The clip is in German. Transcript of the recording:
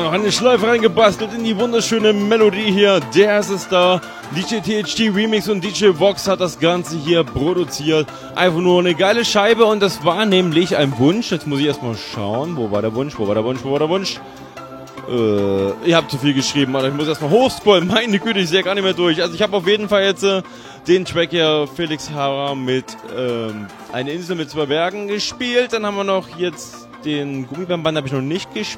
noch eine Schleife reingebastelt in die wunderschöne Melodie hier. Der ist es da. DJ THT Remix und DJ Vox hat das Ganze hier produziert. Einfach nur eine geile Scheibe und das war nämlich ein Wunsch. Jetzt muss ich erstmal schauen. Wo war der Wunsch? Ich habe zu viel geschrieben, Alter. Ich muss erstmal hochscrollen. Meine Güte, ich sehe gar nicht mehr durch. Also ich habe auf jeden Fall jetzt den Track hier Felix Hara mit Eine Insel mit 2 Bergen gespielt. Dann haben wir noch jetzt den Gummibärenband, habe ich noch nicht gespielt.